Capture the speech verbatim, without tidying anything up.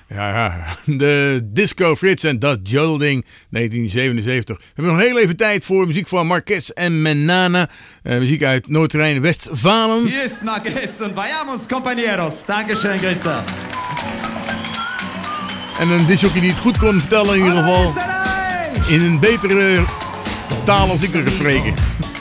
Ja, ja, de Disco Frits en Dat Joding, negentien zevenenzeventig. We hebben nog heel even tijd voor muziek van Marquez en Menana. Uh, muziek uit Noord-Rijn-Westfalen. Hier is Marquez en vayamos compañeros. Dankeschön, Christa. En een disjockey die het goed kon vertellen in ieder geval. In een betere taal als ik er gesproken.